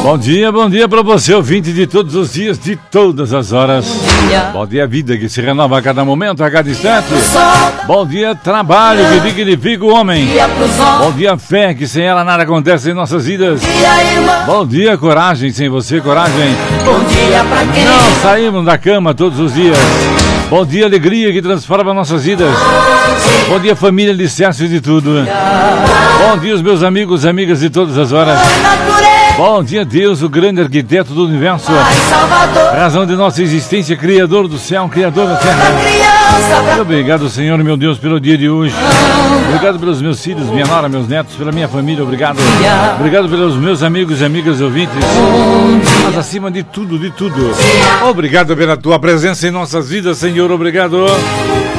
Bom dia para você, ouvinte de todos os dias, de todas as horas. Bom dia, vida que se renova a cada momento, a cada instante. Bom dia, trabalho que dignifica o homem. Bom dia, fé, que sem ela nada acontece em nossas vidas. Bom dia, coragem, sem você, coragem. Bom dia pra quem não saímos da cama todos os dias. Bom dia, alegria que transforma nossas vidas. Bom dia, família, alicerce de tudo. Bom dia, os meus amigos e amigas de todas as horas. Bom dia, Deus, o grande arquiteto do universo, razão de nossa existência, Criador do céu, Criador da terra. Muito obrigado, Senhor, meu Deus, pelo dia de hoje. Obrigado pelos meus filhos, minha nora, meus netos, pela minha família, obrigado. Obrigado pelos meus amigos e amigas ouvintes. Mas acima de tudo, obrigado pela tua presença em nossas vidas, Senhor, obrigado.